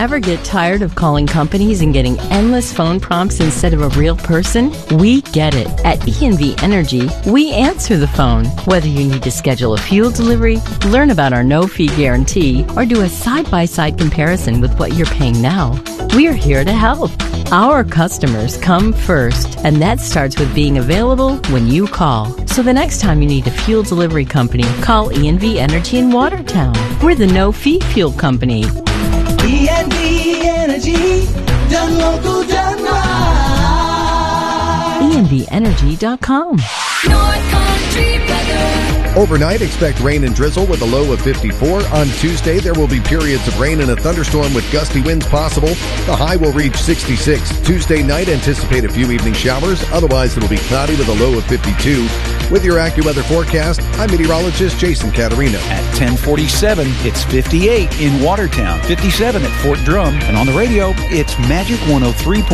Ever get tired of calling companies and getting endless phone prompts instead of a real person? We get it. At ENV Energy, we answer the phone. Whether you need to schedule a fuel delivery, learn about our no-fee guarantee, or do a side-by-side comparison with what you're paying now, we're here to help. Our customers come first, and that starts with being available when you call. So the next time you need a fuel delivery company, call ENV Energy in Watertown. We're the no-fee fuel company. ENV Energy, done local, done right. ENVEnergy.com. North Country weather. Overnight, expect rain and drizzle with a low of 54. On Tuesday, there will be periods of rain and a thunderstorm with gusty winds possible. The high will reach 66. Tuesday night, anticipate a few evening showers. Otherwise, it'll be cloudy with a low of 52. With your AccuWeather forecast, I'm meteorologist Jason Caterino. At 10:47, it's 58 in Watertown, 57 at Fort Drum, and on the radio, it's Magic 103.